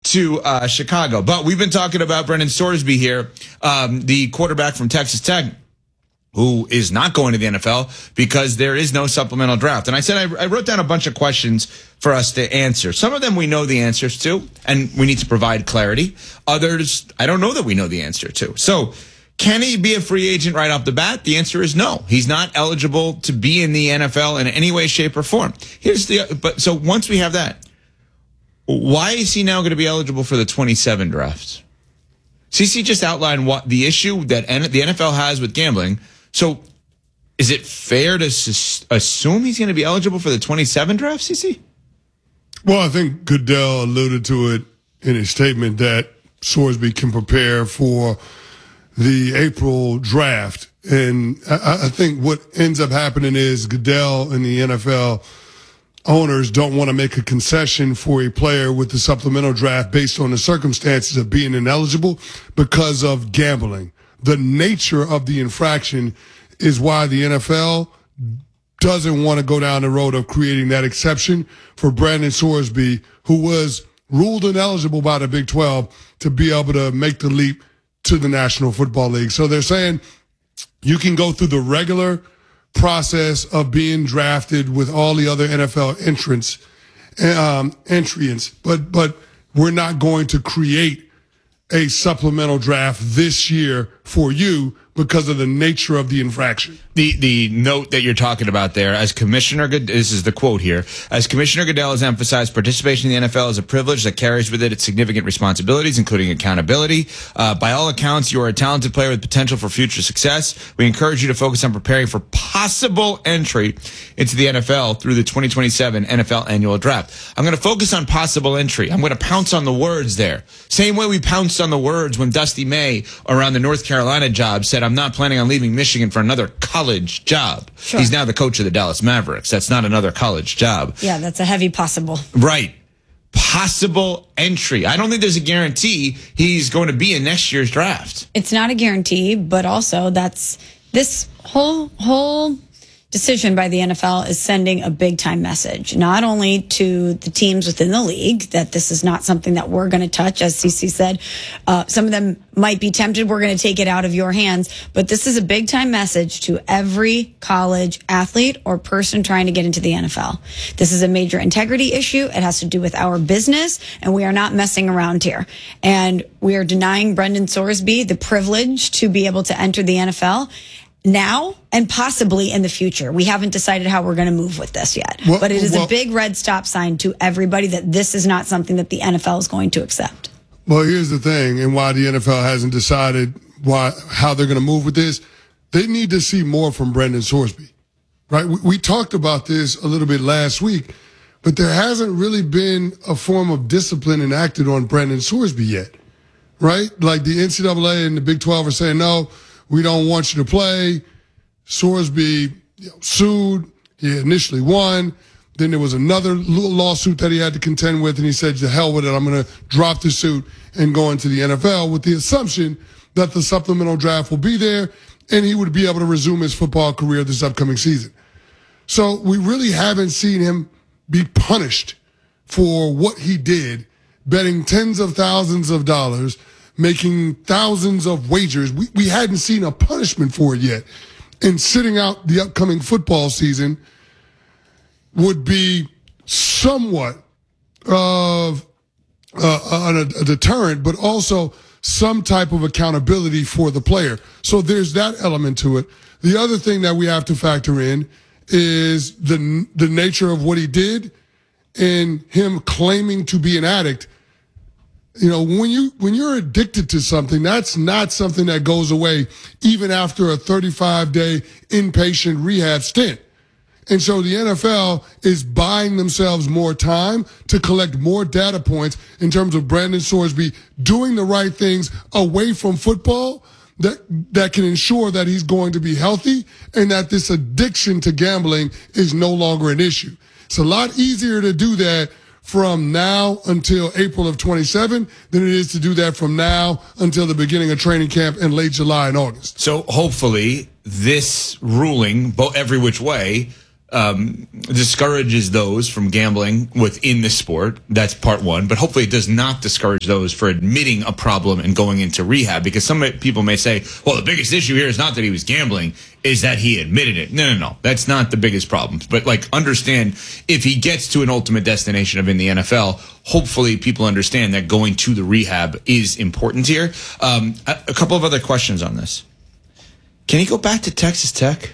to Chicago. But we've been talking about Brendan Sorsby here, the quarterback from Texas Tech, who is not going to the NFL because there is no supplemental draft. And I said I wrote down a bunch of questions for us to answer. Some of them we know the answers to, and we need to provide clarity. Others, I don't know that we know the answer to. So, can he be a free agent right off the bat? The answer is no. He's not eligible to be in the NFL in any way, shape, or form. So once we have that, why is he now going to be eligible for the 27 drafts? CC just outlined what the issue that the NFL has with gambling. So is it fair to assume he's going to be eligible for the 27 draft, CC? Well, I think Goodell alluded to it in his statement that Sorsby can prepare for the April draft. And I think what ends up happening is Goodell and the NFL owners don't want to make a concession for a player with the supplemental draft based on the circumstances of being ineligible because of gambling. The nature of the infraction is why the NFL doesn't want to go down the road of creating that exception for Brandon Sorsby, who was ruled ineligible by the Big 12 to be able to make the leap to the National Football League. So they're saying you can go through the regular process of being drafted with all the other NFL entrants, but we're not going to create a supplemental draft this year for you because of the nature of the infraction. The note that you're talking about there, as Commissioner Goodell, this is the quote here, as Commissioner Goodell has emphasized, participation in the NFL is a privilege that carries with it its significant responsibilities, including accountability. By all accounts, you are a talented player with potential for future success. We encourage you to focus on preparing for possible entry into the NFL through the 2027 NFL annual draft. I'm going to focus on possible entry. I'm going to pounce on the words there. Same way we pounced on the words when Dusty May around the North Carolina job said, I'm not planning on leaving Michigan for another college job. Sure. He's now the coach of the Dallas Mavericks. That's not another college job. Yeah, that's a heavy possible. Right. Possible entry. I don't think there's a guarantee he's going to be in next year's draft. It's not a guarantee, but also that's this whole decision by the NFL is sending a big time message, not only to the teams within the league that this is not something that we're going to touch, as CC said. Some of them might be tempted. We're going to take it out of your hands, but this is a big time message to every college athlete or person trying to get into the NFL. This is a major integrity issue. It has to do with our business, and we are not messing around here. And we are denying Brendan Sorsby the privilege to be able to enter the NFL now and possibly in the future. We haven't decided how we're going to move with this yet. But it is a big red stop sign to everybody that this is not something that the NFL is going to accept. Well, here's the thing, and why the NFL hasn't decided how they're going to move with this. They need to see more from Brendan Sorsby, right? We talked about this a little bit last week, but there hasn't really been a form of discipline enacted on Brendan Sorsby yet, right? Like the NCAA and the Big 12 are saying, no, we don't want you to play. Sorsby sued. He initially won. Then there was another lawsuit that he had to contend with, and he said, to hell with it, I'm going to drop the suit and go into the NFL with the assumption that the supplemental draft will be there and he would be able to resume his football career this upcoming season. So we really haven't seen him be punished for what he did, betting tens of thousands of dollars, making thousands of wagers. We hadn't seen a punishment for it yet. And sitting out the upcoming football season would be somewhat of a deterrent, but also some type of accountability for the player. So there's that element to it. The other thing that we have to factor in is the nature of what he did and him claiming to be an addict. You know, when you're addicted to something, that's not something that goes away even after a 35-day inpatient rehab stint. And so the NFL is buying themselves more time to collect more data points in terms of Brandon Sorsby doing the right things away from football that can ensure that he's going to be healthy and that this addiction to gambling is no longer an issue. It's a lot easier to do that from now until April of 27 than it is to do that from now until the beginning of training camp in late July and August. So hopefully this ruling, every which way, discourages those from gambling within the sport. That's part one. But hopefully it does not discourage those for admitting a problem and going into rehab. Because some people may say, well, the biggest issue here is not that he was gambling, is that he admitted it. No. That's not the biggest problem. But understand, if he gets to an ultimate destination of in the NFL, hopefully people understand that going to the rehab is important here. A couple of other questions on this. Can he go back to Texas Tech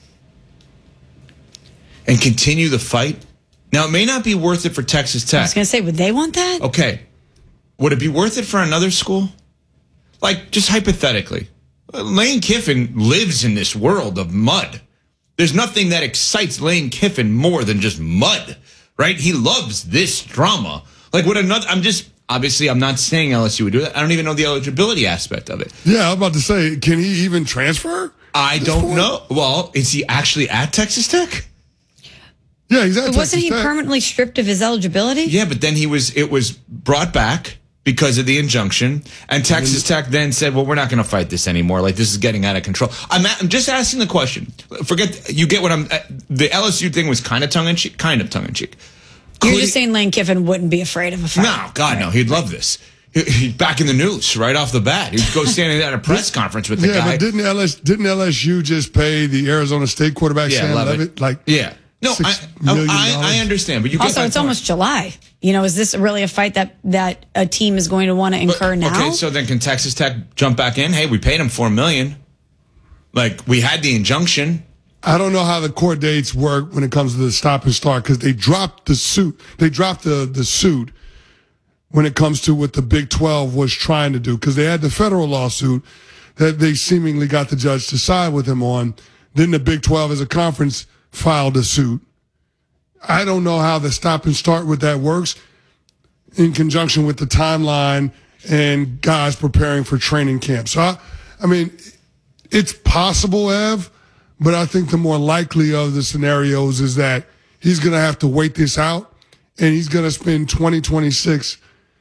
and continue the fight? Now, it may not be worth it for Texas Tech. I was going to say, would they want that? Okay. Would it be worth it for another school? Just hypothetically. Lane Kiffin lives in this world of mud. There's nothing that excites Lane Kiffin more than just mud, right? He loves this drama. Obviously, I'm not saying LSU would do that. I don't even know the eligibility aspect of it. Yeah, I was about to say, can he even transfer? I don't know. Well, is he actually at Texas Tech? Yeah, he's at Texas Tech. Wasn't he permanently stripped of his eligibility? Yeah, but then it was brought back because of the injunction, and Texas Tech then said, well, we're not going to fight this anymore. This is getting out of control. I'm just asking the question. You get what the LSU thing was kind of tongue-in-cheek. You're just saying Lane Kiffin wouldn't be afraid of a fight. No, God, no. He'd love this. He's back in the news right off the bat. He'd go standing at a press conference with the guy. Yeah, but didn't LSU just pay the Arizona State quarterback Sam Levitt? No, I understand, but you also it's almost July. Is this really a fight that a team is going to want to incur now? Okay, so then can Texas Tech jump back in? Hey, we paid him $4 million. We had the injunction. I don't know how the court dates work when it comes to the stop and start, because they dropped the suit. They dropped the suit when it comes to what the Big 12 was trying to do, because they had the federal lawsuit that they seemingly got the judge to side with him on. Then the Big 12 as a conference filed a suit. I don't know how the stop and start with that works in conjunction with the timeline and guys preparing for training camp. So, it's possible, Ev, but I think the more likely of the scenarios is that he's going to have to wait this out, and he's going to spend 2026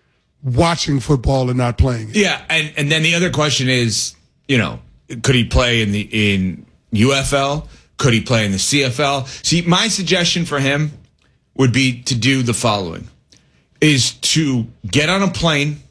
watching football and not playing it. Yeah, and then the other question is, could he play in UFL? Could he play in the CFL? See, my suggestion for him would be to do the following, is to get on a plane,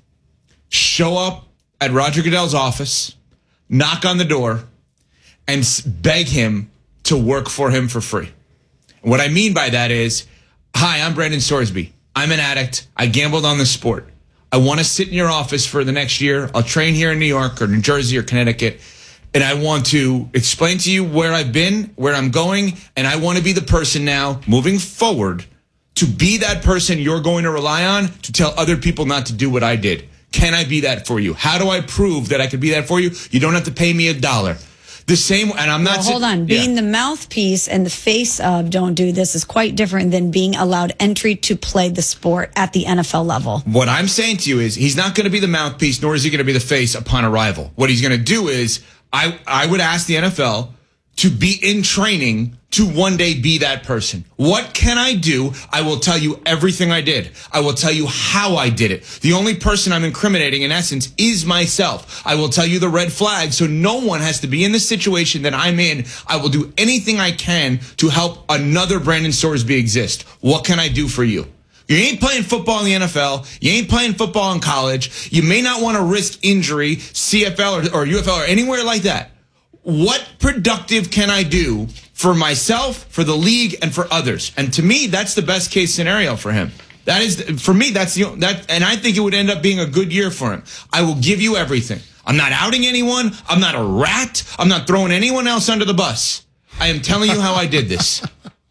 show up at Roger Goodell's office, knock on the door, and beg him to work for him for free. And what I mean by that is, hi, I'm Brandon Sorsby. I'm an addict. I gambled on the sport. I want to sit in your office for the next year. I'll train here in New York or New Jersey or Connecticut. And I want to explain to you where I've been, where I'm going, and I want to be the person now, moving forward, to be that person you're going to rely on to tell other people not to do what I did. Can I be that for you? How do I prove that I could be that for you? You don't have to pay me $1. The same, and I'm not... Well, hold on. Being the mouthpiece and the face of Don't Do This is quite different than being allowed entry to play the sport at the NFL level. What I'm saying to you is he's not going to be the mouthpiece, nor is he going to be the face upon arrival. What he's going to do is, I would ask the NFL to be in training to one day be that person. What can I do? I will tell you everything I did. I will tell you how I did it. The only person I'm incriminating, in essence, is myself. I will tell you the red flag, so no one has to be in the situation that I'm in. I will do anything I can to help another Brandon Sorsby exist. What can I do for you? You ain't playing football in the NFL. You ain't playing football in college. You may not want to risk injury, CFL or UFL or anywhere like that. What productive can I do for myself, for the league, and for others? And to me, that's the best case scenario for him. That is, for me, and I think it would end up being a good year for him. I will give you everything. I'm not outing anyone. I'm not a rat. I'm not throwing anyone else under the bus. I am telling you how I did this.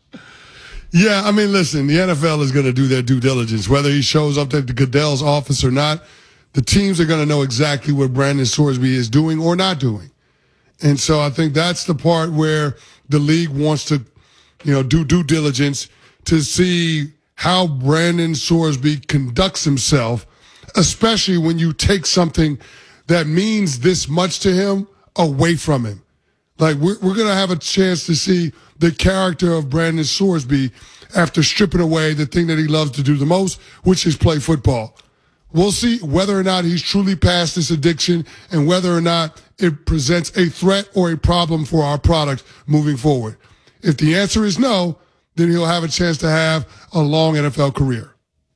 Yeah, listen, the NFL is going to do their due diligence. Whether he shows up at the Goodell's office or not, the teams are going to know exactly what Brandon Sorsby is doing or not doing. And so I think that's the part where the league wants to, do due diligence to see how Brandon Sorsby conducts himself, especially when you take something that means this much to him away from him. We're going to have a chance to see the character of Brandon Sorsby after stripping away the thing that he loves to do the most, which is play football. We'll see whether or not he's truly past this addiction and whether or not it presents a threat or a problem for our product moving forward. If the answer is no, then he'll have a chance to have a long NFL career.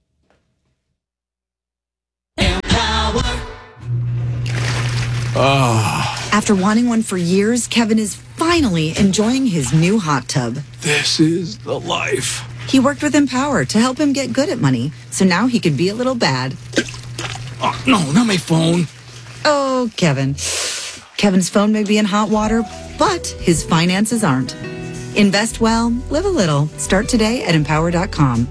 After wanting one for years, Kevin is finally enjoying his new hot tub. This is the life. He worked with Empower to help him get good at money, so now he can be a little bad. Oh, no, not my phone. Oh, Kevin. Kevin's phone may be in hot water, but his finances aren't. Invest well, live a little. Start today at Empower.com.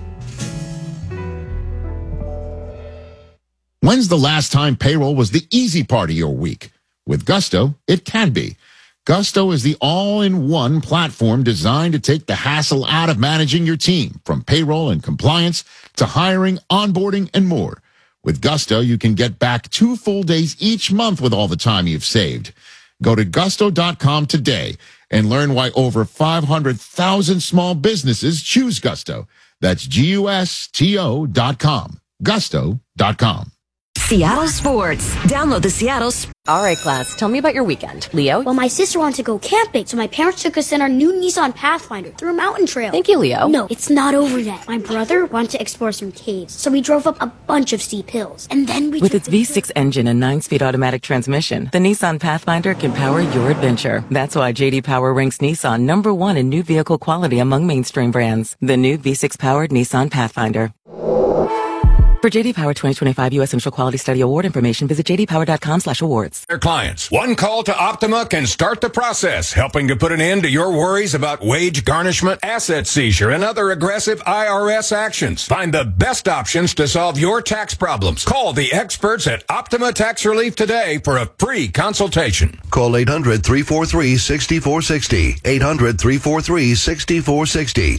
When's the last time payroll was the easy part of your week? With Gusto, it can be. Gusto is the all-in-one platform designed to take the hassle out of managing your team, from payroll and compliance to hiring, onboarding, and more. With Gusto, you can get back 2 full days each month with all the time you've saved. Go to gusto.com today and learn why over 500,000 small businesses choose Gusto. That's Gusto.com. Gusto.com. Seattle Sports. Download the Seattle. All right, class. Tell me about your weekend. Leo? Well, my sister wanted to go camping, so my parents took us in our new Nissan Pathfinder through a mountain trail. Thank you, Leo. No, it's not over yet. My brother wanted to explore some caves, so we drove up a bunch of steep hills. And then we With its V6 engine and 9-speed automatic transmission, the Nissan Pathfinder can power your adventure. That's why J.D. Power ranks Nissan #1 in new vehicle quality among mainstream brands. The new V6-powered Nissan Pathfinder. For J.D. Power 2025 U.S. Initial Quality Study Award information, visit jdpower.com/awards. Their clients. One call to Optima can start the process, helping to put an end to your worries about wage garnishment, asset seizure, and other aggressive IRS actions. Find the best options to solve your tax problems. Call the experts at Optima Tax Relief today for a free consultation. Call 800-343-6460. 800-343-6460.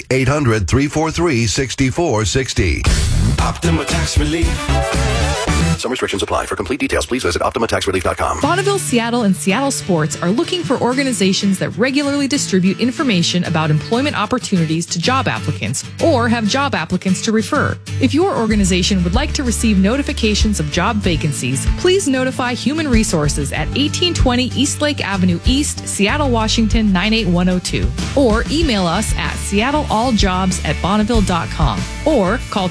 800-343-6460. Optima Tax Relief. Some restrictions apply. For complete details, please visit OptimaTaxRelief.com. Bonneville, Seattle, and Seattle Sports are looking for organizations that regularly distribute information about employment opportunities to job applicants or have job applicants to refer. If your organization would like to receive notifications of job vacancies, please notify Human Resources at 1820 Eastlake Avenue East, Seattle, Washington 98102, or email us at seattlealljobs@bonneville.com or call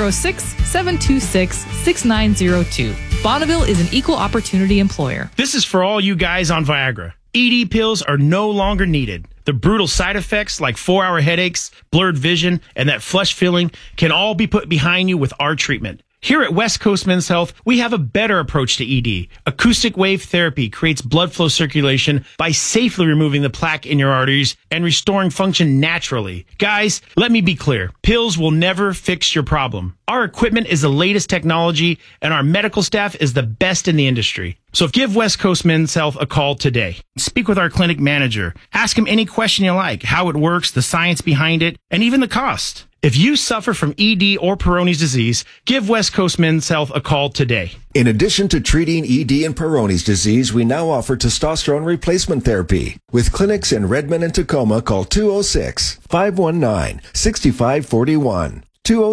206-726-6902. Bonneville is an equal opportunity employer. This is for all you guys on Viagra. ED pills are no longer needed. The brutal side effects like 4-hour headaches, blurred vision, and that flush feeling can all be put behind you with our treatment. Here at West Coast Men's Health, we have a better approach to ED. Acoustic wave therapy creates blood flow circulation by safely removing the plaque in your arteries and restoring function naturally. Guys, let me be clear. Pills will never fix your problem. Our equipment is the latest technology, and our medical staff is the best in the industry. So give West Coast Men's Health a call today. Speak with our clinic manager. Ask him any question you like, how it works, the science behind it, and even the cost. If you suffer from ED or Peyronie's disease, give West Coast Men's Health a call today. In addition to treating ED and Peyronie's disease, we now offer testosterone replacement therapy. With clinics in Redmond and Tacoma, call 206-519-6541.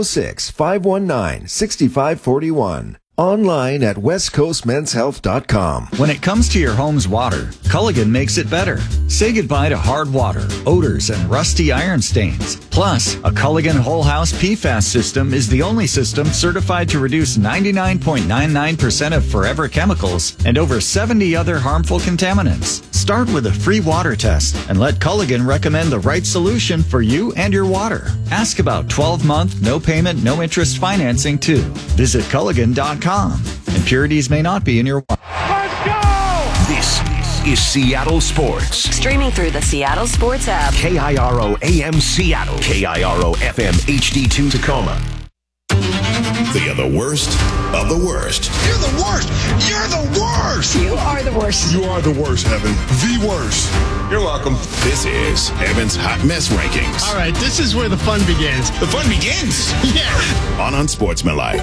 206-519-6541. Online at westcoastmenshealth.com. When it comes to your home's water, Culligan makes it better. Say goodbye to hard water, odors, and rusty iron stains. Plus, a Culligan Whole House PFAS system is the only system certified to reduce 99.99% of forever chemicals and over 70 other harmful contaminants. Start with a free water test and let Culligan recommend the right solution for you and your water. Ask about 12-month, no payment, no interest financing too. Visit Culligan.com. Impurities may not be in your water. Let's go! This is Seattle Sports. Streaming through the Seattle Sports app. KIRO AM Seattle. KIRO FM HD2 Tacoma. They are the worst of the worst. You're the worst. You're the worst. You are the worst. You are the worst, Evan. The worst. You're welcome. This is Evan's Hot Mess Rankings. All right, this is where the fun begins. The fun begins? Yeah. On Unsportsmanlike.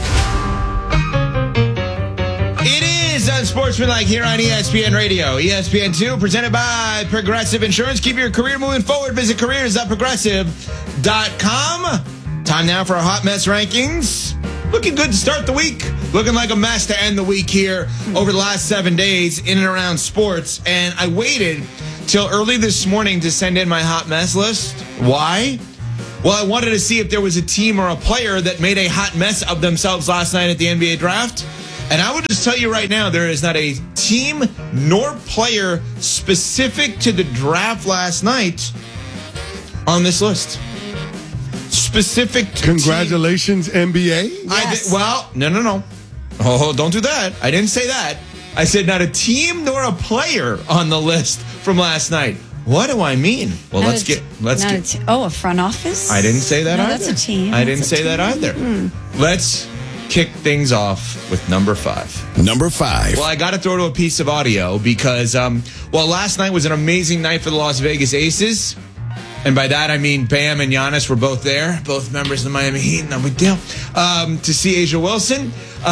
It is Unsportsmanlike here on ESPN Radio. ESPN2 presented by Progressive Insurance. Keep your career moving forward. Visit careers.progressive.com. Time now for our Hot Mess Rankings. Looking good to start the week. Looking like a mess to end the week here over the last 7 days in and around sports. And I waited till early this morning to send in my hot mess list. Why? Well, I wanted to see if there was a team or a player that made a hot mess of themselves last night at the NBA draft. And I will just tell you right now, there is not a team nor player specific to the draft last night on this list. Specific to Congratulations, NBA? Yes. No. Oh, don't do that. I didn't say that. I said not a team nor a player on the list from last night. What do I mean? Well, let's get. A front office? I didn't say that either. That's a team. I didn't say that either. Let's kick things off with number 5. Number 5. Well, I got to throw to a piece of audio because, last night was an amazing night for the Las Vegas Aces. And by that, I mean Bam and Giannis were both there, both members of the Miami Heat, no big deal. To see Asia Wilson.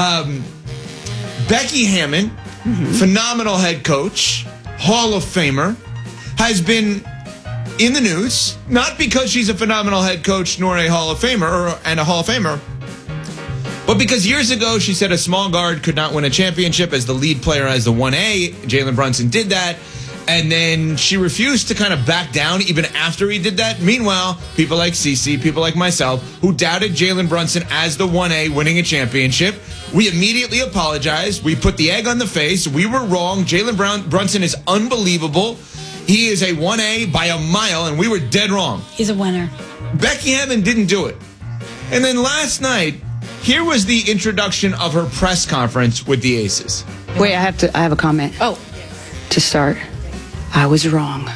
Becky Hammon, phenomenal head coach, Hall of Famer, has been in the news, not because she's a phenomenal head coach nor a Hall of Famer, and a Hall of Famer, but because years ago she said a small guard could not win a championship as the lead player as the 1A. Jalen Brunson did that. And then she refused to kind of back down even after he did that. Meanwhile, people like Cece, people like myself, who doubted Jalen Brunson as the 1A winning a championship, we immediately apologized. We put the egg on the face. We were wrong. Jalen Brunson is unbelievable. He is a 1A by a mile, and we were dead wrong. He's a winner. Becky Hammon didn't do it. And then last night, here was the introduction of her press conference with the Aces. Wait, I have a comment. Oh. To start. I was wrong.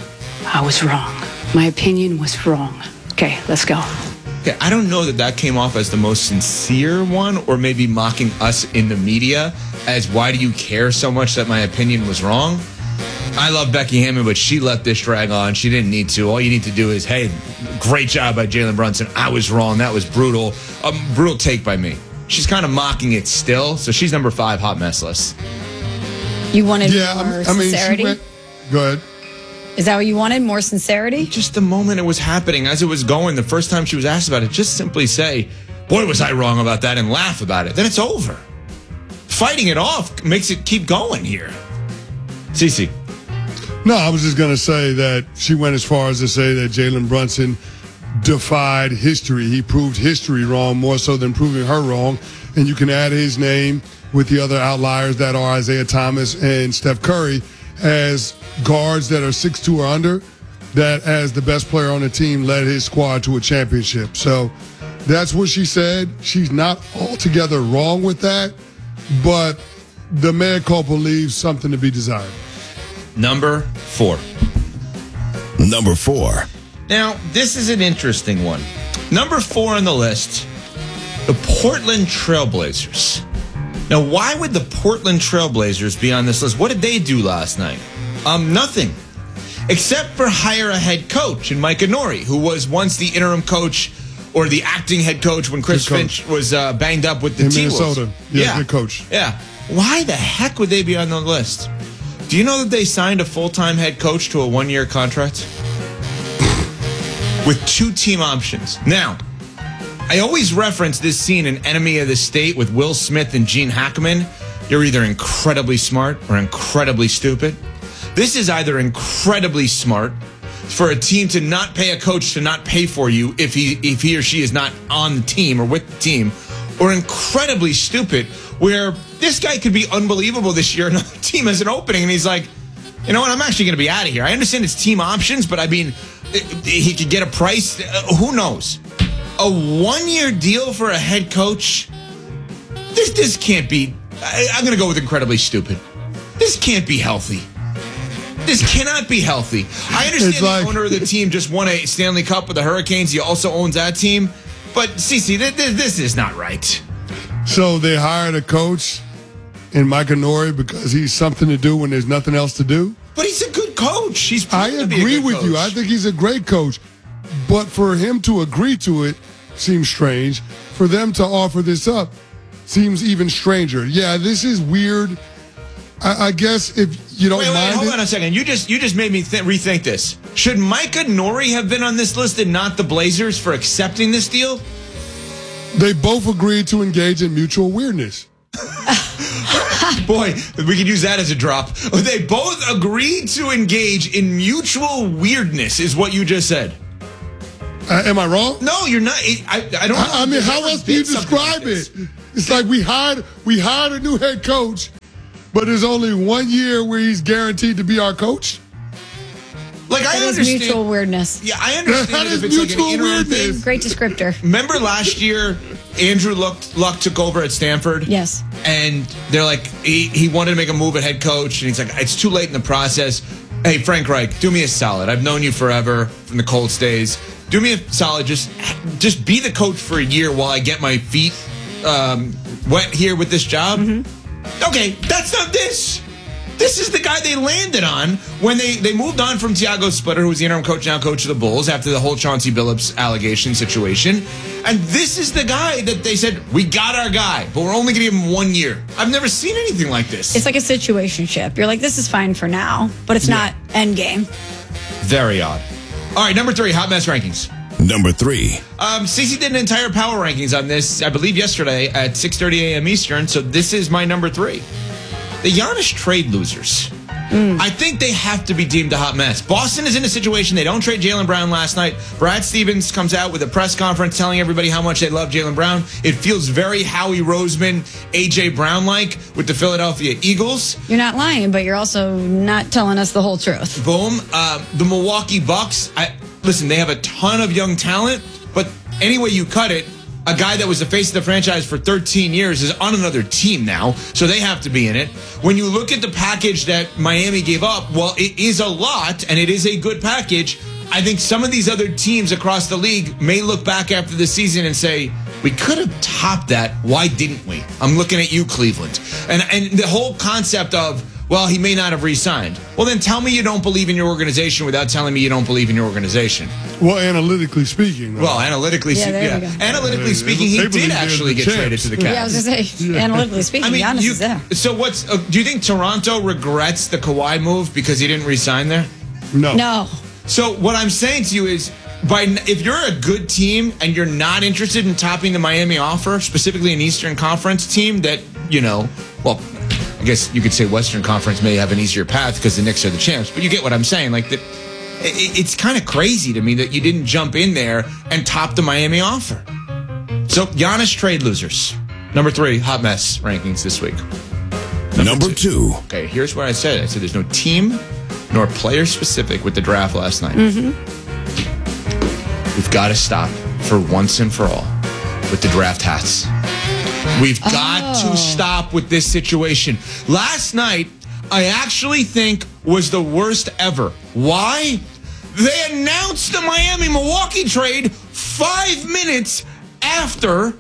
My opinion was wrong. Okay, let's go. Okay, I don't know that came off as the most sincere one, or maybe mocking us in the media as why do you care so much that my opinion was wrong? I love Becky Hammon, but she let this drag on. She didn't need to. All you need to do is, hey, great job by Jalen Brunson. I was wrong. That was brutal. Brutal take by me. She's kind of mocking it still, so she's number 5 hot mess list. You wanted more sincerity? Go ahead. Is that what you wanted? More sincerity? Just the moment it was happening, as it was going, the first time she was asked about it, just simply say, boy, was I wrong about that, and laugh about it. Then it's over. Fighting it off makes it keep going here. Cece. No, I was just going to say that she went as far as to say that Jalen Brunson defied history. He proved history wrong more so than proving her wrong. And you can add his name with the other outliers that are Isaiah Thomas and Steph Curry as guards that are 6'2" or under, that as the best player on the team led his squad to a championship. So that's what she said. She's not altogether wrong with that, but the mea culpa leaves something to be desired. Number 4. Now, this is an interesting one. Number 4 on the list, the Portland Trailblazers. Now, why would the Portland Trailblazers be on this list? What did they do last night? Nothing. Except for hire a head coach in Micah Nori, who was once the interim coach or the acting head coach when Chris Finch was banged up with the T-Wolves. Minnesota. Yeah, good coach. Yeah. Why the heck would they be on the list? Do you know that they signed a full-time head coach to a 1-year contract? With 2 team options. Now, I always reference this scene in Enemy of the State with Will Smith and Gene Hackman. You're either incredibly smart or incredibly stupid. This is either incredibly smart for a team to not pay a coach to not pay for you if he or she is not on the team or with the team, or incredibly stupid where this guy could be unbelievable this year. Another team has an opening and he's like, you know what, I'm actually going to be out of here. I understand it's team options, but I mean, he could get a price. Who knows? A 1-year deal for a head coach? This can't be. I'm going to go with incredibly stupid. This can't be healthy. This cannot be healthy. I understand the owner of the team just won a Stanley Cup with the Hurricanes. He also owns that team. But, Cece, this is not right. So they hired a coach in Micah Nori because he's something to do when there's nothing else to do? But he's a good coach. I agree with you. I think he's a great coach. But for him to agree to it seems strange. For them to offer this up seems even stranger. Yeah, this is weird. I guess if you don't mind. Hold on a second. You just made me rethink this. Should Micah Nori have been on this list and not the Blazers for accepting this deal? They both agreed to engage in mutual weirdness. Boy, we could use that as a drop. They both agreed to engage in mutual weirdness, is what you just said. Am I wrong? No, you're not. I don't know. I mean, how else do you describe it? It's like we hired a new head coach, but there's only 1 year where he's guaranteed to be our coach. Like, I That is understand. mutual weirdness. Yeah, I understand That it is if it's like an mutual interim thing. weirdness. Great descriptor. Remember last year, Andrew Luck took over at Stanford? Yes. And they're like, he wanted to make a move at head coach, and he's like, it's too late in the process. Hey, Frank Reich, do me a solid. I've known you forever from the Colts days. Do me a solid. Just be the coach for a year while I get my feet wet here with this job. Mm-hmm. Okay, that's not this. This is the guy they landed on when they moved on from Thiago Splitter, who was the interim coach, now coach of the Bulls, after the whole Chauncey Billups allegation situation. And this is the guy that they said, we got our guy, but we're only going to give him 1 year. I've never seen anything like this. It's like a situationship. You're like, this is fine for now, but it's not end game. Very odd. All right, number 3, hot mess rankings. Number 3. Cece did an entire power rankings on this, I believe, yesterday at 6:30 a.m. Eastern, so this is my number 3. The Giannis trade losers. I think they have to be deemed a hot mess. Boston is in a situation, they don't trade Jaylen Brown last night. Brad Stevens comes out with a press conference telling everybody how much they love Jaylen Brown. It feels very Howie Roseman, A.J. Brown-like with the Philadelphia Eagles. You're not lying, but you're also not telling us the whole truth. Boom. The Milwaukee Bucks, listen, they have a ton of young talent, but any way you cut it, a guy that was the face of the franchise for 13 years is on another team now, so they have to be in it. When you look at the package that Miami gave up, well, it is a lot, and it is a good package. I think some of these other teams across the league may look back after the season and say, we could have topped that. Why didn't we? I'm looking at you, Cleveland. And the whole concept of, well, he may not have re-signed. Well, then tell me you don't believe in your organization without telling me you don't believe in your organization. Well, analytically speaking. Though. Well, analytically speaking, he did actually get traded to the Cavs. Yeah, I was going to say, analytically speaking, Giannis is there. So do you think Toronto regrets the Kawhi move because he didn't re-sign there? No. So what I'm saying to you is, if you're a good team and you're not interested in topping the Miami offer, specifically an Eastern Conference team that, well, I guess you could say Western Conference may have an easier path because the Knicks are the champs, but you get what I'm saying. Like, it's kind of crazy to me that you didn't jump in there and top the Miami offer. So, Giannis trade losers. Number 3, hot mess rankings this week. Number 2. Okay, here's what I said. I said there's no team nor player specific with the draft last night. We've got to stop for once and for all with the draft hats. We've got to stop with this situation. Last night, I actually think was the worst ever. Why? They announced the Miami-Milwaukee trade 5 minutes after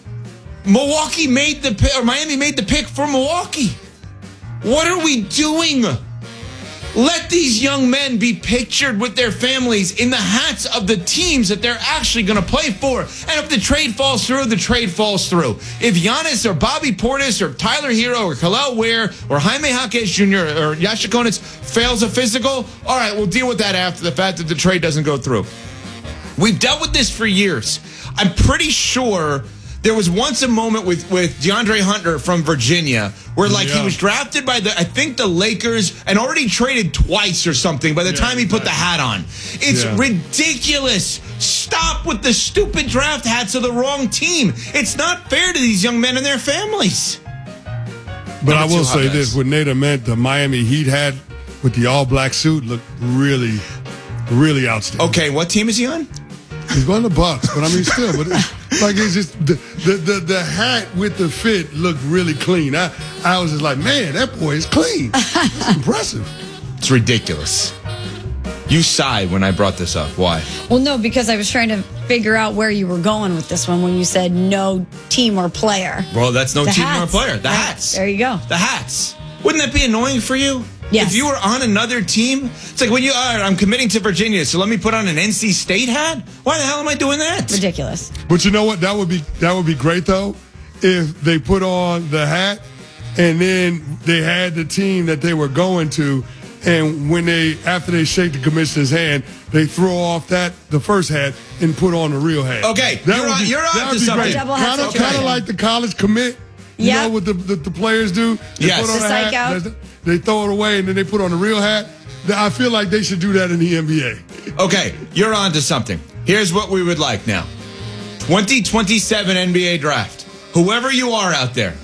Miami made the pick for Milwaukee. What are we doing? Let these young men be pictured with their families in the hats of the teams that they're actually going to play for. And if the trade falls through, the trade falls through. If Giannis or Bobby Portis or Tyler Hero or Khalil Ware or Jaime Jaquez Jr. or Yasha Konitz fails a physical, all right, we'll deal with that after the fact that the trade doesn't go through. We've dealt with this for years. I'm pretty sure there was once a moment with DeAndre Hunter from Virginia where, he was drafted by the Lakers and already traded twice or something by the time he put the hat on. It's ridiculous. Stop with the stupid draft hats of the wrong team. It's not fair to these young men and their families. But I will say this, what Nate meant, the Miami Heat hat with the all-black suit looked really, really outstanding. Okay, what team is he on? He's going to Bucks, but I mean, still, it's just the hat with the fit looked really clean. I was just like, man, that boy is clean. It's impressive. It's ridiculous. You sighed when I brought this up. Why? Well, no, because I was trying to figure out where you were going with this one when you said no team or player. Well, that's no team hats. nor player. The hats. There you go. The hats. Wouldn't that be annoying for you? Yes. If you were on another team, it's like when you are, I'm committing to Virginia, so let me put on an NC State hat? Why the hell am I doing that? Ridiculous. But you know what? That would be great, though, if they put on the hat and then they had the team that they were going to, and after they shake the commissioner's hand, they throw off the first hat and put on the real hat. Okay, you're on to something. Kind of like the college commit. You know what the players do? They Yes. put on The a psych hat, out. they throw it away, and then they put on a real hat. I feel like they should do that in the NBA. Okay, you're on to something. Here's what we would like now. 2027 NBA draft. Whoever you are out there,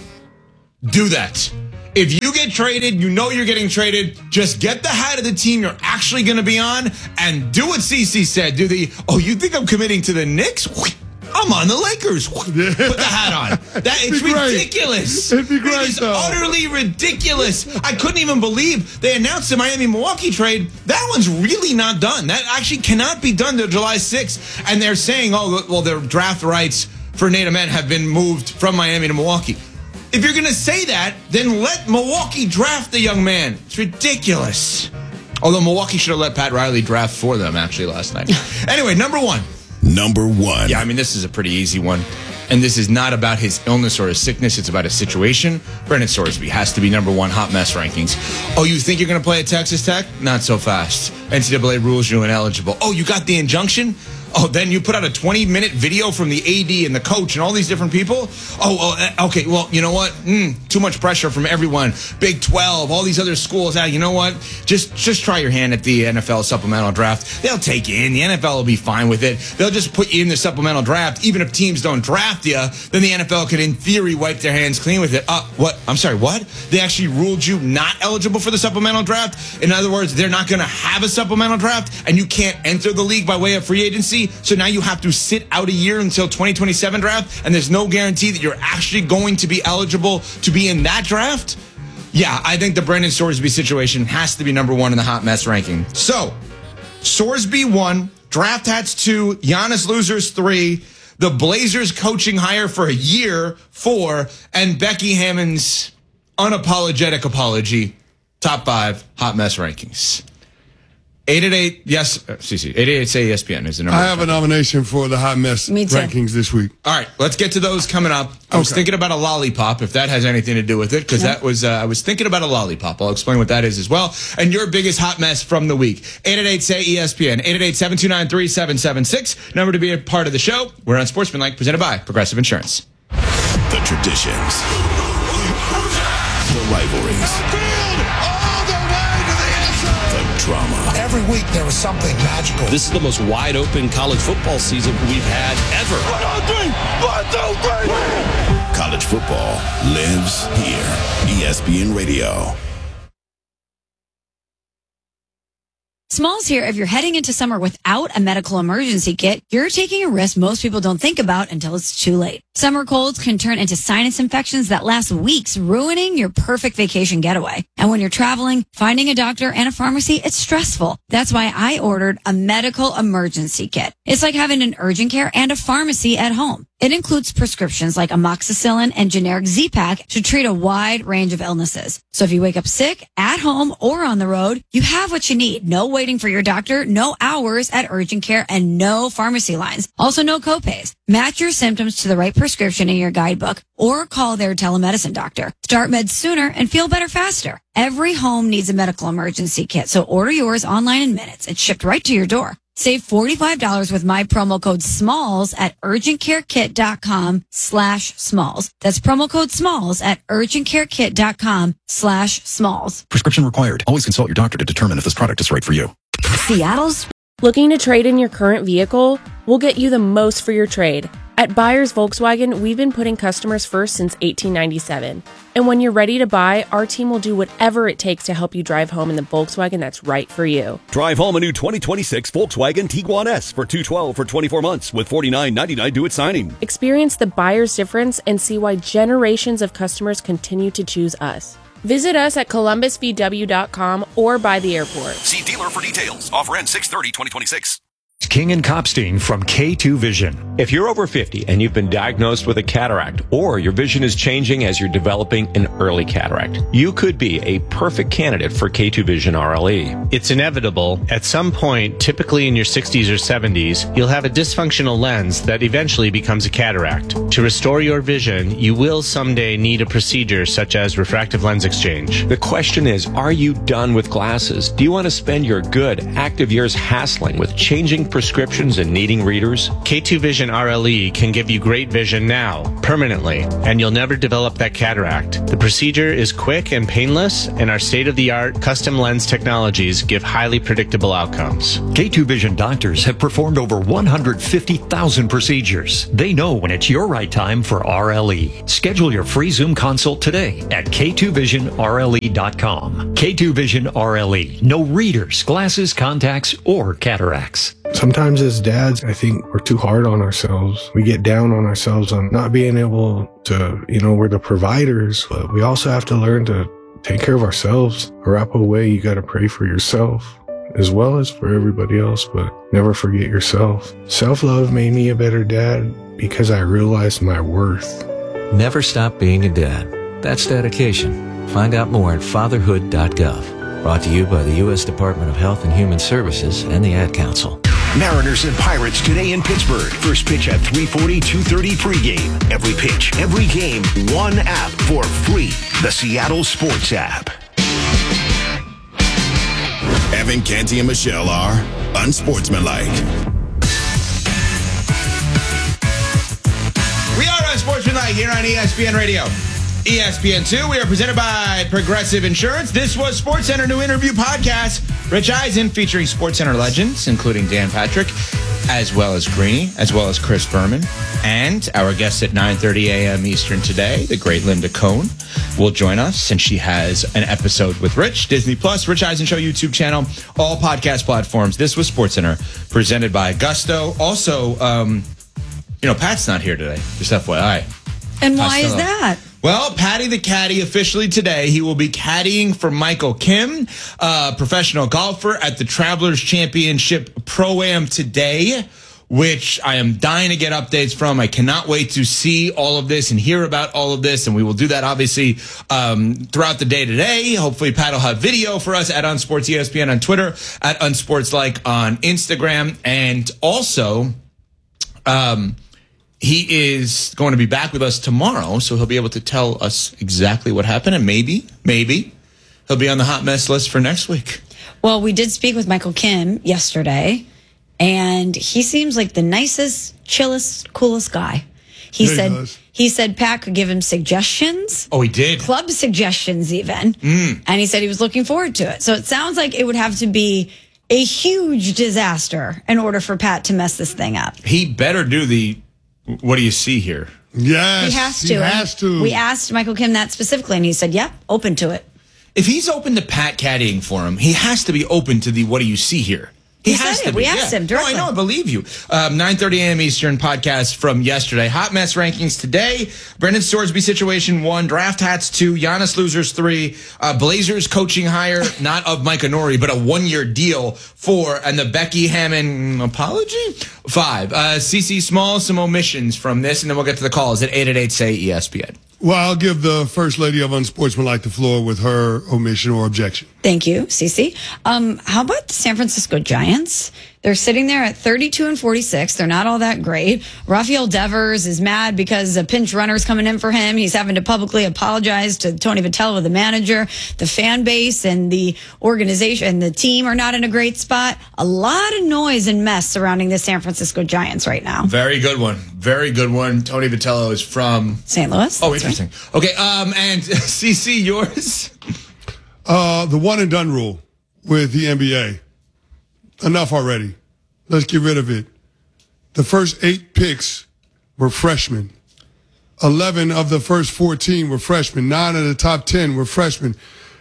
do that. If you get traded, you know you're getting traded. Just get the hat of the team you're actually going to be on and do what CeCe said. Do the, you think I'm committing to the Knicks? I'm on the Lakers. Put the hat on. It's ridiculous. It'd be great, It is though. utterly ridiculous. I couldn't even believe they announced the Miami-Milwaukee trade. That one's really not done. That actually cannot be done till July 6th. And they're saying, their draft rights for Nate Amen have been moved from Miami to Milwaukee. If you're going to say that, then let Milwaukee draft the young man. It's ridiculous. Although Milwaukee should have let Pat Riley draft for them, actually, last night. Anyway, number one. Number one. Yeah, I mean, this is a pretty easy one. And this is not about his illness or his sickness. It's about a situation. Brendan Sorsby has to be number one hot mess rankings. Oh, you think you're going to play at Texas Tech? Not so fast. NCAA rules you ineligible. Oh, you got the injunction? Oh, then you put out a 20-minute video from the AD and the coach and all these different people? Okay, well, you know what? Too much pressure from everyone. Big 12, all these other schools. You know what? Just try your hand at the NFL supplemental draft. They'll take you in. The NFL will be fine with it. They'll just put you in the supplemental draft. Even if teams don't draft you, then the NFL can, in theory, wipe their hands clean with it. What? I'm sorry, what? They actually ruled you not eligible for the supplemental draft? In other words, they're not going to have a supplemental draft, and you can't enter the league by way of free agency? So now you have to sit out a year until 2027 draft, and there's no guarantee that you're actually going to be eligible to be in that draft? Yeah, I think the Brendan Sorsby situation has to be number one in the hot mess ranking. So, Sorsby 1, draft hats 2, Giannis losers 3, the Blazers coaching hire for a year 4, and Becky Hammond's unapologetic apology, top 5 hot mess rankings. 888, yes, CC. 888 say ESPN is the number. I have a nomination for the hot mess rankings this week. All right, let's get to those coming up. I was thinking about a lollipop, if that has anything to do with it, because that was, I was thinking about a lollipop. I'll explain what that is as well. And your biggest hot mess from the week. 888 say ESPN. 888-729-3776. Number to be a part of the show. We're on Sportsmanlike, presented by Progressive Insurance. The traditions. The rivalries. Drama. Every week there was something magical. This is the most wide open college football season we've had ever. 1, 2, 3. College football lives here. ESPN Radio. Smalls here. If you're heading into summer without a medical emergency kit, you're taking a risk most people don't think about until it's too late. Summer colds can turn into sinus infections that last weeks, ruining your perfect vacation getaway. And when you're traveling, finding a doctor and a pharmacy, it's stressful. That's why I ordered a medical emergency kit. It's like having an urgent care and a pharmacy at home. It includes prescriptions like amoxicillin and generic Z-Pak to treat a wide range of illnesses. So if you wake up sick, at home, or on the road, you have what you need. No waiting for your doctor, no hours at urgent care, and no pharmacy lines. Also no copays. Match your symptoms to the right prescription in your guidebook or call their telemedicine doctor. Start meds sooner and feel better faster. Every home needs a medical emergency kit, so order yours online in minutes. It's shipped right to your door. Save $45 with my promo code SMALLS at urgentcarekit.com/smalls. That's promo code SMALLS at urgentcarekit.com/smalls. Prescription required. Always consult your doctor to determine if this product is right for you. Seattle's looking to trade in your current vehicle? We'll get you the most for your trade. At Buyers Volkswagen, we've been putting customers first since 1897. And when you're ready to buy, our team will do whatever it takes to help you drive home in the Volkswagen that's right for you. Drive home a new 2026 Volkswagen Tiguan S for $212 for 24 months with $49.99 due at signing. Experience the buyer's difference and see why generations of customers continue to choose us. Visit us at columbusvw.com or by the airport. See dealer for details. Offer ends 6/30/2026. King and Kopstein from K2 Vision. If you're over 50 and you've been diagnosed with a cataract, or your vision is changing as you're developing an early cataract, you could be a perfect candidate for K2 Vision RLE. It's inevitable. At some point, typically in your 60s or 70s, you'll have a dysfunctional lens that eventually becomes a cataract. To restore your vision, you will someday need a procedure such as refractive lens exchange. The question is, are you done with glasses? Do you want to spend your good, active years hassling with changing prescriptions and needing readers? K2 Vision RLE can give you great vision now, permanently, and you'll never develop that cataract. The procedure is quick and painless, and our state-of-the-art custom lens technologies give highly predictable outcomes. K2 Vision doctors have performed over 150,000 procedures. They know when it's your right time for RLE. Schedule your free Zoom consult today at k2visionrle.com. K2 Vision RLE. No readers, glasses, contacts, or cataracts. Sometimes as dads, I think we're too hard on ourselves. We get down on ourselves on not being able to, we're the providers, but we also have to learn to take care of ourselves. A wrap away, you got to pray for yourself as well as for everybody else, but never forget yourself. Self-love made me a better dad because I realized my worth. Never stop being a dad. That's dedication. Find out more at fatherhood.gov. Brought to you by the U.S. Department of Health and Human Services and the Ad Council. Mariners and Pirates today in Pittsburgh. First pitch at 3:40, 2:30 pregame. Every pitch, every game, one app for free. The Seattle Sports app. Evan, Canty, and Michelle are unsportsmanlike. We are unsportsmanlike here on ESPN Radio. ESPN2, we are presented by Progressive Insurance. This was SportsCenter New Interview Podcast. Rich Eisen featuring SportsCenter legends, including Dan Patrick, as well as Greeny, as well as Chris Berman. And our guest at 9:30 a.m. Eastern today, the great Linda Cohn, will join us, and she has an episode with Rich, Disney Plus, Rich Eisen Show YouTube channel, all podcast platforms. This was SportsCenter, presented by Gusto. Also, Pat's not here today, just FYI. And why is that? Well, Patty the Caddy officially today. He will be caddying for Michael Kim, professional golfer at the Travelers Championship Pro-Am today, which I am dying to get updates from. I cannot wait to see all of this and hear about all of this, and we will do that, obviously, throughout the day today. Hopefully, Pat will have video for us at Unsports ESPN on Twitter, at Unsportslike on Instagram, and also he is going to be back with us tomorrow, so he'll be able to tell us exactly what happened, and maybe he'll be on the hot mess list for next week. Well, we did speak with Michael Kim yesterday, and he seems like the nicest, chillest, coolest guy. He said Pat could give him suggestions. Oh, he did? Club suggestions, even. And he said he was looking forward to it. So it sounds like it would have to be a huge disaster in order for Pat to mess this thing up. He better do the... What do you see here? Yes, he has to. He has to. We asked Michael Kim that specifically, and he said, yep, open to it. If he's open to Pat caddying for him, he has to be open to the what do you see here? He has to be. We asked him directly. No, I know, I believe you. 9:30 a.m. Eastern podcast from yesterday. Hot mess rankings today. Brendan Sorsby situation 1, draft hats 2, Giannis losers 3, Blazers coaching hire, not of Mike Onori, but a 1-year deal 4, and the Becky Hammon apology 5. CC Small, some omissions from this, and then we'll get to the calls at 888-SAY-ESPN. Well, I'll give the First Lady of Unsportsmanlike the floor with her omission or objection. Thank you, Cece. How about the San Francisco Giants? They're sitting there at 32-46. They're not all that great. Rafael Devers is mad because a pinch runner is coming in for him. He's having to publicly apologize to Tony Vitello, the manager. The fan base and the organization and the team are not in a great spot. A lot of noise and mess surrounding the San Francisco Giants right now. Very good one. Very good one. Tony Vitello is from St. Louis. Oh, interesting. Right. Okay, and CC, yours? The one and done rule with the NBA. Enough already. Let's get rid of it. The first 8 picks were freshmen. 11 of the first 14 were freshmen. 9 of the top 10 were freshmen.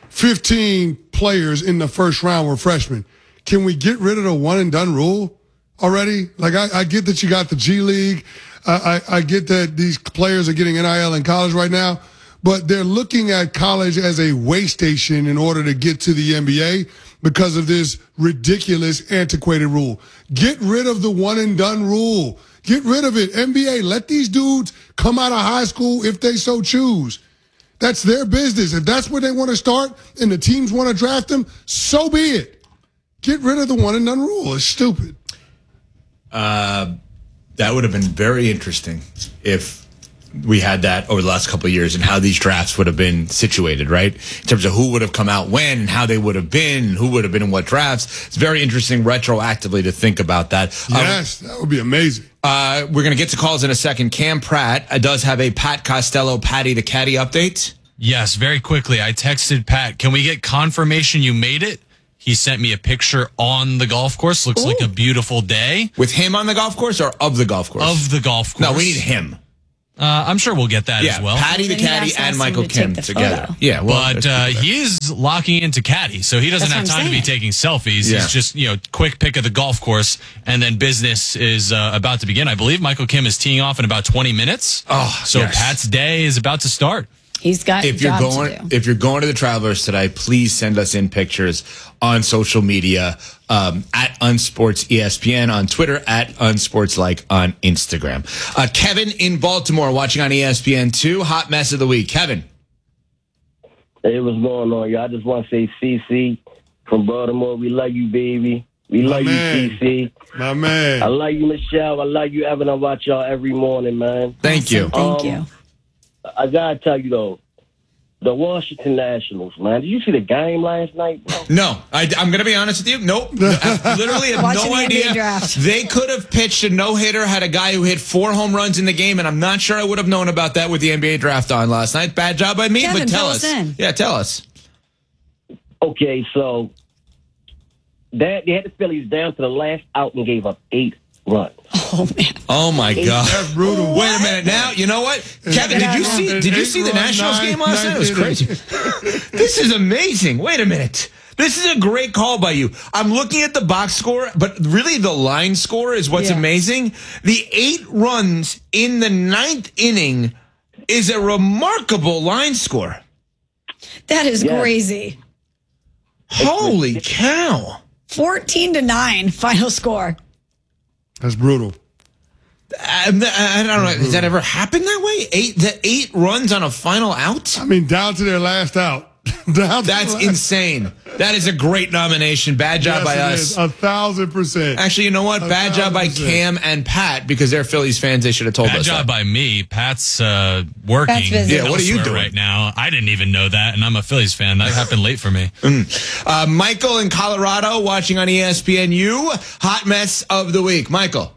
15 players in the first round were freshmen. Can we get rid of the one and done rule already? Like, I get that you got the G League. I get that these players are getting NIL in college right now, but they're looking at college as a way station in order to get to the NBA because of this ridiculous, antiquated rule. Get rid of the one and done rule. Get rid of it. NBA, let these dudes come out of high school if they so choose. That's their business. If that's where they want to start and the teams want to draft them, so be it. Get rid of the one and done rule. It's stupid. That would have been very interesting if we had that over the last couple of years and how these drafts would have been situated, right? In terms of who would have come out when and how they would have been, who would have been in what drafts. It's very interesting retroactively to think about that. Yes, that would be amazing. We're going to get to calls in a second. Cam Pratt does have a Pat Costello, Patty the Caddy update. Yes, very quickly. I texted Pat, can we get confirmation you made it? He sent me a picture on the golf course. Looks like a beautiful day. With him on the golf course or of the golf course? Of the golf course. No, we need him. I'm sure we'll get that as well. Patty the Caddy and Michael Kim together. Yeah, well, but he is locking into Caddy, so he doesn't have time to be taking selfies. Yeah. He's just, quick pick of the golf course, and then business is about to begin. I believe Michael Kim is teeing off in about 20 minutes. Oh, so yes. Pat's day is about to start. He's got if you're job going to do. if you're going to the Travelers today, please send us in pictures on social media at Unsports ESPN on Twitter, at Unsportslike on Instagram. Kevin in Baltimore watching on ESPN2. Hot mess of the week. Kevin. Hey, what's going on, y'all? I just want to say, CC from Baltimore, we love you, baby. We love you, CC. My man. I love you, Michelle. I love you, Evan. I watch y'all every morning, man. Thank you. Thank you. I gotta tell you though, the Washington Nationals, man. Did you see the game last night, bro? No, I'm going to be honest with you. Nope. I literally have Watching no the NBA idea. draft. They could have pitched a no-hitter, had a guy who hit 4 home runs in the game, and I'm not sure I would have known about that with the NBA draft on last night. Bad job by me, Kevin, but tell fill us. us in. Yeah, tell us. Okay, so they had the Phillies down to the last out and gave up 8 runs. Oh man. Oh my God. That's brutal. Wait a minute. Now, you know what? Kevin, did you see the Nationals game last night? It was crazy. This is amazing. Wait a minute. This is a great call by you. I'm looking at the box score, but really the line score is what's amazing. The 8 runs in the 9th inning is a remarkable line score. That is crazy. Holy cow. 14-9 final score. That's brutal. I don't know. Has that ever happened that way? 8 runs on a final out? I mean, down to their last out. That's insane. That is a great nomination. Bad job by us. 1,000%. Actually, you know what? Bad job by Cam and Pat because they're Phillies fans. They should have told us. Bad job by me. Pat's working. Pat's busy. Yeah, what are you doing right now? I didn't even know that, and I'm a Phillies fan. That happened late for me. Michael in Colorado watching on ESPNU. Hot mess of the week. Michael.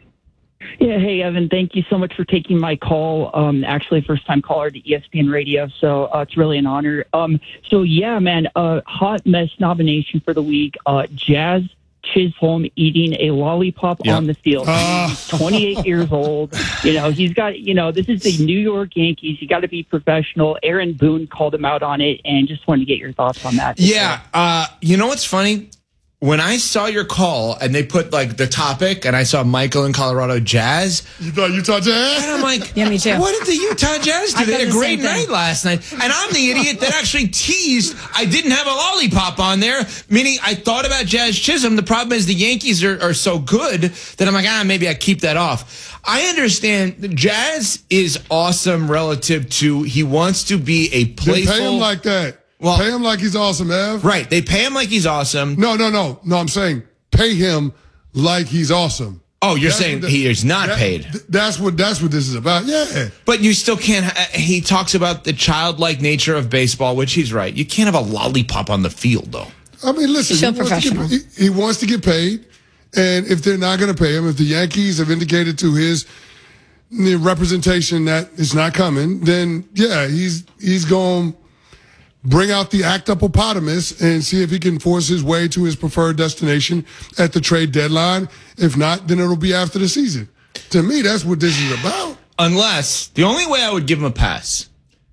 Yeah, hey, Evan, thank you so much for taking my call. Actually, first-time caller to ESPN Radio, so it's really an honor. So, yeah, man, hot mess nomination for the week, Jazz Chisholm eating a lollipop on the field. He's 28 years old. He's got, this is the New York Yankees. You got to be professional. Aaron Boone called him out on it, and just wanted to get your thoughts on that. Yeah, you know what's funny? When I saw your call and they put like the topic and I saw Michael in Colorado Jazz. You thought Utah Jazz? And I'm like, yeah, me too. What did the Utah Jazz do? I They thought had a the great same thing. night last night. And I'm the idiot that actually teased I didn't have a lollipop on there, meaning I thought about Jazz Chisholm. The problem is the Yankees are so good that I'm like, maybe I keep that off. I understand Jazz is awesome relative to he wants to be a playful. They pay him like that. Well, pay him like he's awesome, Ev. Right. They pay him like he's awesome. No, I'm saying pay him like he's awesome. Oh, you're saying he is not paid. That's what this is about. Yeah. But you still can't. He talks about the childlike nature of baseball, which he's right. You can't have a lollipop on the field, though. I mean, listen, he wants to get paid. And if they're not going to pay him, if the Yankees have indicated to his representation that it's not coming, then, yeah, he's going to bring out the octopotamus and see if he can force his way to his preferred destination at the trade deadline. If not, then it'll be after the season. To me, that's what this is about. Unless, the only way I would give him a pass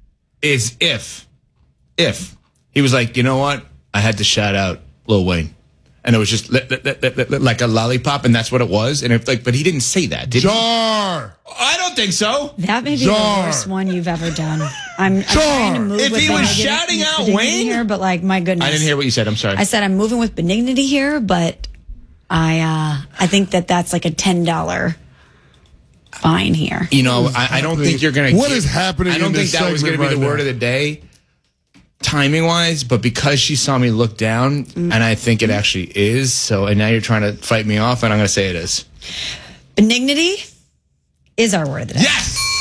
is if he was like, you know what? I had to shout out Lil Wayne. And it was just like a lollipop, and that's what it was. And but he didn't say that, did he? Jar. I don't think so. That may be the worst one you've ever done. I'm trying to move if with he was shouting out Wayne here, but like my goodness, I didn't hear what you said. I'm sorry. I said I'm moving with benignity here, but I think that's like a $10 fine here. You know, I don't think you're going to. What is happening? I don't think that was going to be the word of the day, timing wise. But because she saw me look down, and I think it actually is. So, and now you're trying to fight me off, and I'm going to say it is. Benignity is our word of the day. Yes.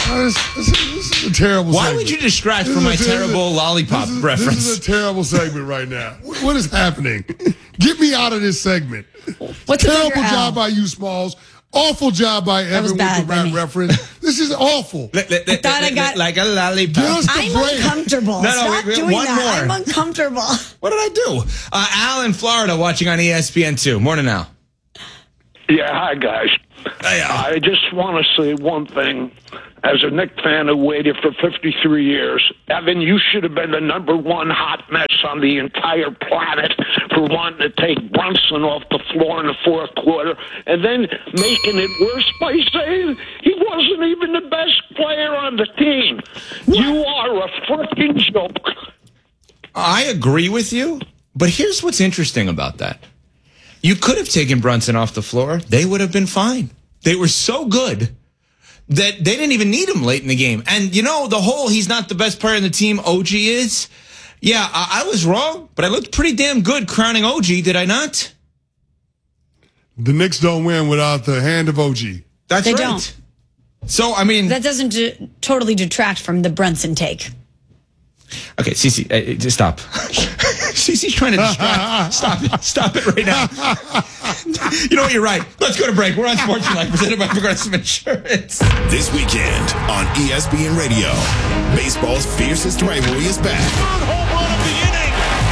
This is a terrible Why segment. would you distract from my terrible lollipop reference? This is a terrible segment right now. What is happening? Get me out of this segment. What's a terrible bigger L? job by you, Smalls. Awful job by Evan with bad, the rap Benny. reference. This is awful. I thought I got like a lollipop. I'm uncomfortable. Stop doing one that. more. I'm uncomfortable. What did I do? Al in Florida watching on ESPN2. Morning, Al. Yeah, hi, guys. Hey, Al. I just want to say one thing. As a Knicks fan who waited for 53 years, Evan, you should have been the number one hot mess on the entire planet for wanting to take Brunson off the floor in the fourth quarter and then making it worse by saying he wasn't even the best player on the team. You are a freaking joke. I agree with you, but here's what's interesting about that. You could have taken Brunson off the floor. They would have been fine. They were so good that they didn't even need him late in the game. And, you know, the whole he's not the best player in the team, OG is. Yeah, I was wrong, but I looked pretty damn good crowning OG, did I not? The Knicks don't win without the hand of OG. That's They right. don't. So, I mean... That doesn't totally detract from the Brunson take. Okay, Cece, just stop. Cece's trying to distract. Stop it right now. You know what? You're right. Let's go to break. We're on Sports Life, presented by Progressive Insurance. This weekend on ESPN Radio, baseball's fiercest rivalry is back. Home run of the inning.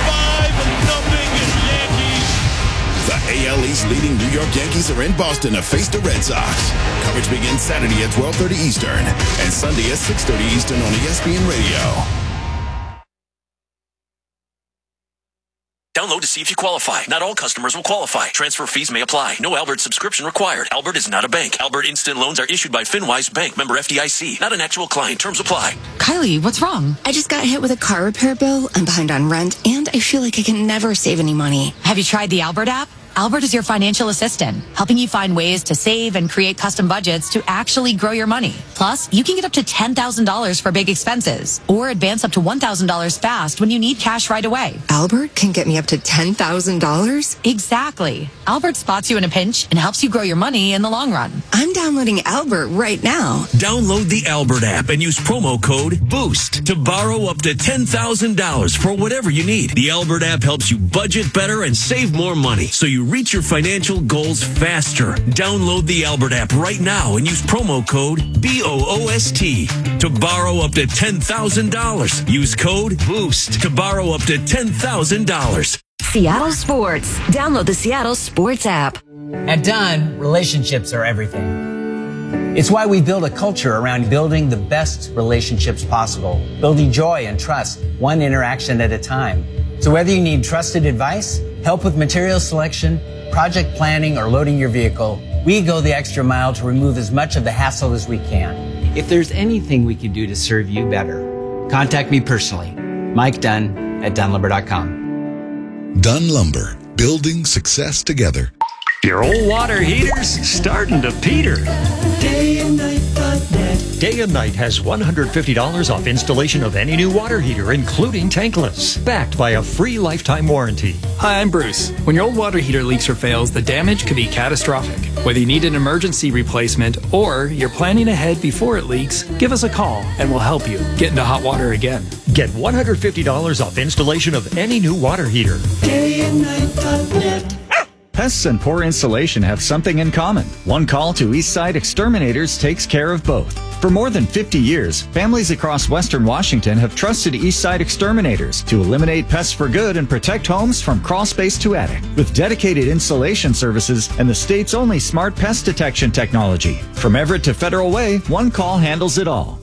5-0 Yankees. The AL East leading New York Yankees are in Boston to face the Red Sox. Coverage begins Saturday at 12:30 Eastern and Sunday at 6:30 Eastern on ESPN Radio. Download to see if you qualify. Not all customers will qualify. Transfer fees may apply. No Albert subscription required. Albert is not a bank. Albert Instant Loans are issued by FinWise Bank, member FDIC. Not an actual client. Terms apply. Kylie, what's wrong? I just got hit with a car repair bill. I'm behind on rent, and I feel like I can never save any money. Have you tried the Albert app? Albert is your financial assistant, helping you find ways to save and create custom budgets to actually grow your money. Plus, you can get up to $10,000 for big expenses or advance up to $1,000 fast when you need cash right away. Albert can get me up to $10,000? Exactly. Albert spots you in a pinch and helps you grow your money in the long run. I'm downloading Albert right now. Download the Albert app and use promo code BOOST to borrow up to $10,000 for whatever you need. The Albert app helps you budget better and save more money, so you reach your financial goals faster. Download the Albert app right now and use promo code BOOST to borrow up to $10,000. Use code BOOST to borrow up to $10,000. Seattle Sports. Download the Seattle Sports app. At Dunn, relationships are everything. It's why we build a culture around building the best relationships possible, building joy and trust, one interaction at a time. So whether you need trusted advice, help with material selection, project planning, or loading your vehicle, we go the extra mile to remove as much of the hassle as we can. If there's anything we can do to serve you better, contact me personally, Mike Dunn at DunnLumber.com. Dunn Lumber, building success together. Your old water heater's starting to peter. Day and Night has $150 off installation of any new water heater, including tankless, backed by a free lifetime warranty. Hi, I'm Bruce. When your old water heater leaks or fails, the damage could be catastrophic. Whether you need an emergency replacement or you're planning ahead before it leaks, give us a call and we'll help you get into hot water again. Get $150 off installation of any new water heater. DayandNight.net. Pests and poor installation have something in common. One call to Eastside Exterminators takes care of both. For more than 50 years, families across Western Washington have trusted Eastside Exterminators to eliminate pests for good and protect homes from crawl space to attic. With dedicated installation services and the state's only smart pest detection technology. From Everett to Federal Way, one call handles it all.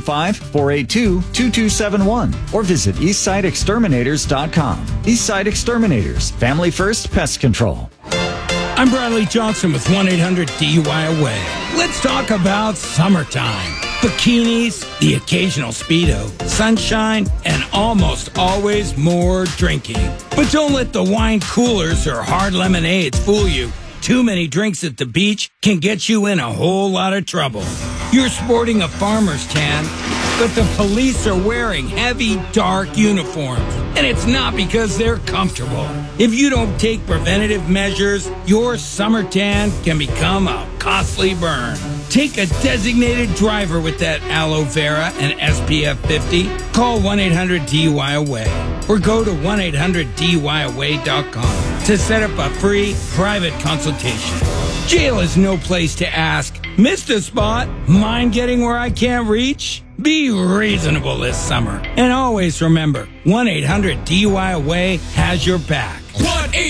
425-482-2271 or visit EastsideExterminators.com. Eastside Exterminators, family first pest control. I'm Bradley Johnson with 1-800-DUI-AWAY. Let's talk about summertime. Bikinis, the occasional Speedo, sunshine, and almost always more drinking. But don't let the wine coolers or hard lemonades fool you. Too many drinks at the beach can get you in a whole lot of trouble. You're sporting a farmer's tan, but the police are wearing heavy, dark uniforms. And it's not because they're comfortable. If you don't take preventative measures, your summer tan can become a costly burn. Take a designated driver with that aloe vera and SPF 50. Call 1-800-DUI-AWAY or go to 1-800-DUI-AWAY.com to set up a free private consultation. Jail is no place to ask, missed a spot? Mind getting where I can't reach? Be reasonable this summer. And always remember, 1-800-DUI-AWAY has your back.